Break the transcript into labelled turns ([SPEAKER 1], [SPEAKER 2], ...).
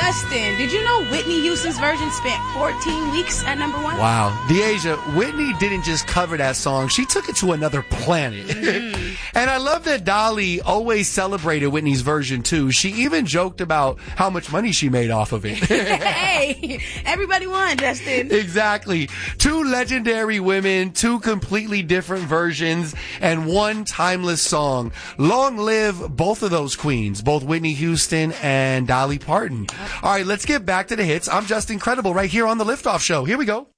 [SPEAKER 1] Justin, did you know Whitney Houston's version spent 14 weeks at number one?
[SPEAKER 2] Wow. Deasia, Whitney didn't just cover that song. She took it to another planet. Mm-hmm. And I love that Dolly always celebrated Whitney's version, too. She even joked about how much money she made off of it.
[SPEAKER 1] Hey, everybody won, Justin.
[SPEAKER 2] Exactly. Two legendary women, two completely different versions, and one timeless song. Long live both of those queens, both Whitney Houston and Dolly Parton. All right, let's get back to the hits. I'm Justin Credible right here on The Liftoff Show. Here we go.